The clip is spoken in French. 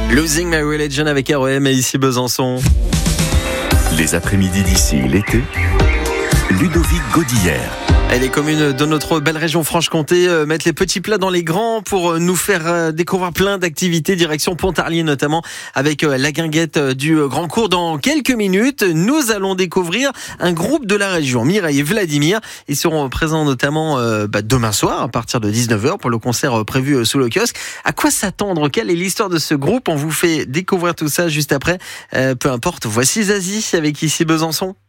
Losing My Religion avec REM et ici Besançon. Les après-midi d'ici l'été, Ludovic Godillère. Et les communes de notre belle région Franche-Comté mettent les petits plats dans les grands pour nous faire découvrir plein d'activités, direction Pontarlier notamment, avec la guinguette du Grand Cours. Dans quelques minutes, nous allons découvrir un groupe de la région, Mireille et Vladimir. Ils seront présents notamment demain soir à partir de 19h pour le concert prévu sous le kiosque. À quoi s'attendre? Quelle est l'histoire de ce groupe? On vous fait découvrir tout ça juste après. Peu importe, voici Zazie avec ici Besançon.